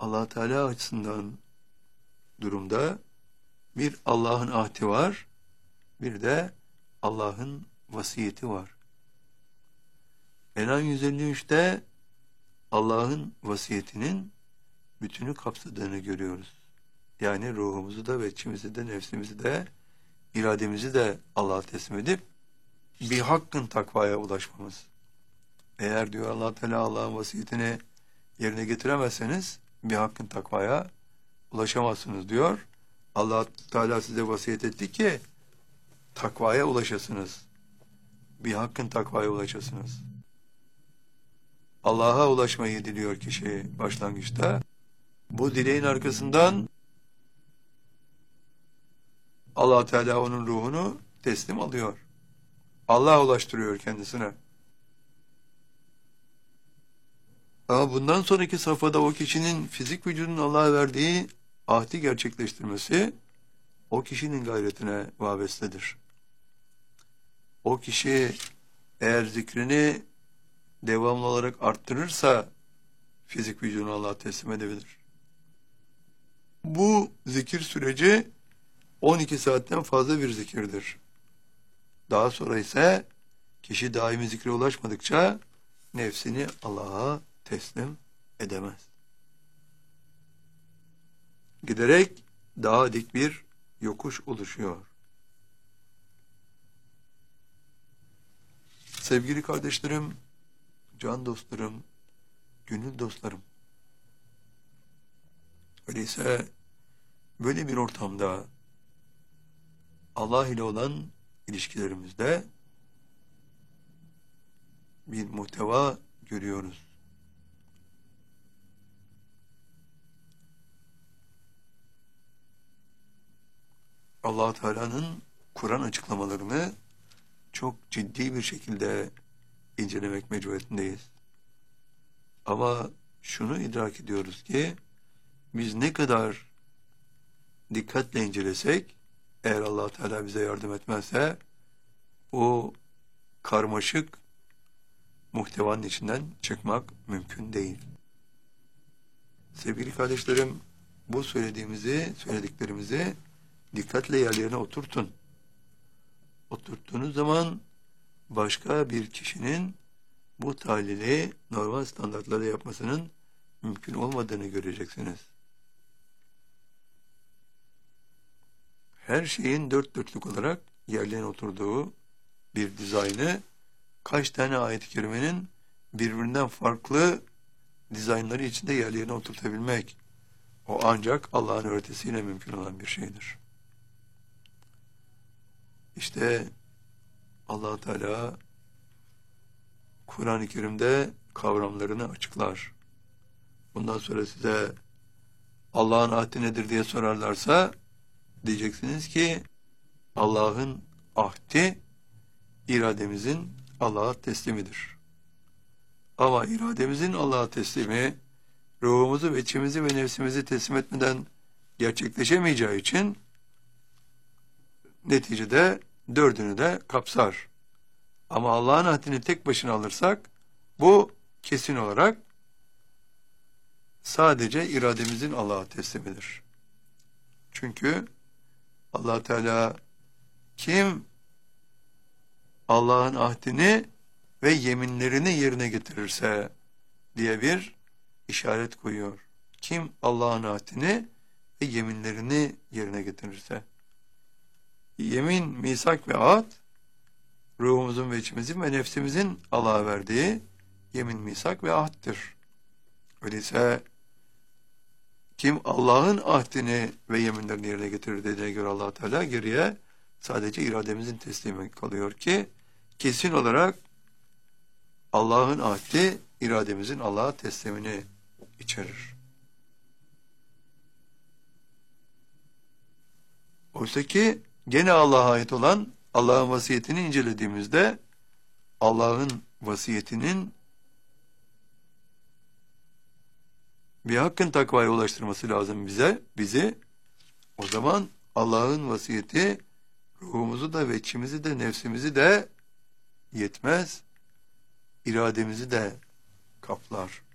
Allah Teala açısından durumda bir Allah'ın ahdi var, bir de Allah'ın vasiyeti var. En'am 153'te Allah'ın vasiyetinin bütünü kapsadığını görüyoruz. Yani ruhumuzu da, içimizi de, nefsimizi de, irademizi de Allah'a teslim edip bir hakkın takvaya ulaşmamız. Eğer diyor Allah Teala Allah'ın vasiyetini yerine getiremezseniz bir hakkın takvaya ulaşamazsınız diyor. Allah Teala size vasiyet etti ki takvaya ulaşasınız. Bir hakkın takvaya ulaşasınız. Allah'a ulaşmayı diliyor kişi başlangıçta. Bu dileğin arkasından Allah Teala onun ruhunu teslim alıyor. Allah ulaştırıyor kendisine. Ama bundan sonraki safhada o kişinin fizik vücudunun Allah'a verdiği ahdi gerçekleştirmesi o kişinin gayretine vabestedir. O kişi eğer zikrini devamlı olarak arttırırsa fizik vücudunu Allah'a teslim edebilir. Bu zikir süreci 12 saatten fazla bir zikirdir. Daha sonra ise kişi daimi zikre ulaşmadıkça nefsini Allah'a teslim edemez. Giderek daha dik bir yokuş oluşuyor. Sevgili kardeşlerim, can dostlarım, gönül dostlarım. Öyleyse böyle bir ortamda Allah ile olan ilişkilerimizde bir muhteva görüyoruz. Allah Teala'nın Kur'an açıklamalarını çok ciddi bir şekilde incelemek mecburiyetindeyiz. Ama şunu idrak ediyoruz ki biz ne kadar dikkatle incelesek, eğer Allah Teala bize yardım etmezse o karmaşık muhtevanın içinden çıkmak mümkün değil. Sevgili kardeşlerim, bu söylediklerimizi dikkatle yerlerine oturtun. Oturttuğunuz zaman başka bir kişinin bu tahlili normal standartlarda yapmasının mümkün olmadığını göreceksiniz. Her şeyin dört dörtlük olarak yerlerine oturduğu bir dizaynı, kaç tane ayet-i kerimenin birbirinden farklı dizaynları içinde yerlerine oturtabilmek, o ancak Allah'ın öğretisiyle mümkün olan bir şeydir. İşte Allah Teala Kur'an-ı Kerim'de kavramlarını açıklar. Bundan sonra size Allah'ın ahdi nedir diye sorarlarsa diyeceksiniz ki Allah'ın ahdi irademizin Allah'a teslimidir. Ama irademizin Allah'a teslimi ruhumuzu ve içimizi ve nefsimizi teslim etmeden gerçekleşemeyeceği için neticede dördünü de kapsar. Ama Allah'ın ahdini tek başına alırsak bu kesin olarak sadece irademizin Allah'a teslimidir. Çünkü Allah Teala kim Allah'ın ahdini ve yeminlerini yerine getirirse diye bir işaret koyuyor. Kim Allah'ın ahdini ve yeminlerini yerine getirirse. Yemin, misak ve ahd ruhumuzun ve içimizin ve nefsimizin Allah'a verdiği yemin, misak ve ahddir. Öyleyse kim Allah'ın ahdini ve yeminlerini yerine getirir dediğine göre Allah Teala geriye sadece irademizin teslimi kalıyor ki kesin olarak Allah'ın ahdi irademizin Allah'a teslimini içerir. Oysa ki gene Allah'a ait olan Allah'ın vasiyetini incelediğimizde Allah'ın vasiyetinin bir hakkın takvaya ulaştırması lazım bizi. O zaman Allah'ın vasiyeti ruhumuzu da ve içimizi de nefsimizi de yetmez, irademizi de kaplar.